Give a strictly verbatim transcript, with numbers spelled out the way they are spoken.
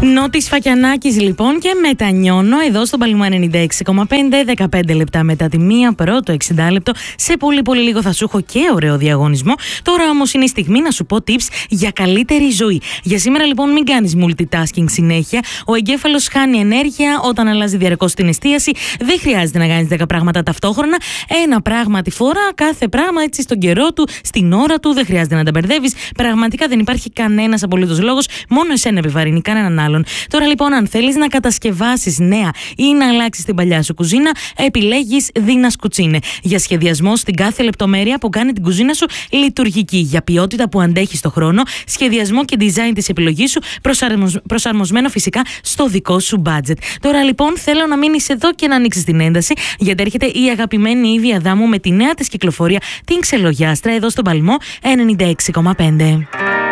Νότης Φακιανάκης λοιπόν και μετανιώνω εδώ στον Παλαιμό ενενήντα έξι κόμμα πέντε, δεκαπέντε λεπτά μετά τη μία, πρώτο εξήντα λεπτό. Σε πολύ πολύ λίγο θα σου έχω και ωραίο διαγωνισμό. Τώρα όμως είναι η στιγμή να σου πω tips για καλύτερη ζωή. Για σήμερα λοιπόν μην κάνεις multitasking συνέχεια. Ο εγκέφαλος χάνει ενέργεια όταν αλλάζει διαρκώς την εστίαση. Δεν χρειάζεται να κάνεις δέκα πράγματα ταυτόχρονα. Ένα πράγμα τη φορά, κάθε πράγμα έτσι στον καιρό του, στην ώρα του. Δεν χρειάζεται να τα μπερδεύεις. Πραγματικά δεν υπάρχει κανένας απολύτως λόγος. Μόνο εσένα επιβαρύνει, κανέναν άλλον. Τώρα λοιπόν, αν θέλεις να κατασκευάσεις νέα ή να αλλάξεις την παλιά σου κουζίνα, επιλέγεις Δίνας Κουτσίνε. Για σχεδιασμό στην κάθε λεπτομέρεια που κάνει την κουζίνα σου λειτουργική. Για ποιότητα που αντέχει στο χρόνο, σχεδιασμό και design της επιλογής σου, προσαρμοσ... προσαρμοσμένο φυσικά στο δικό σου budget. Τώρα λοιπόν, θέλω να μείνεις εδώ και να ανοίξεις την ένταση, γιατί έρχεται η αγαπημένη Ήβη Αδάμου με τη νέα της κυκλοφορία, την Ξελογιάστρα, εδώ στον Παλαιμό ενενήντα έξι κόμμα πέντε.